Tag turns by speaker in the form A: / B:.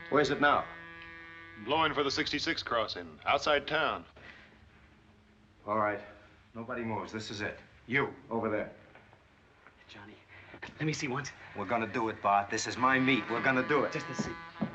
A: Where's it now?
B: Blowing for the 66 crossing, outside town.
A: All right. Nobody moves. This is it. You, over there.
C: Johnny, let me see once.
A: We're gonna do it, Bart. This is my meat. We're gonna do it.
C: Just to see.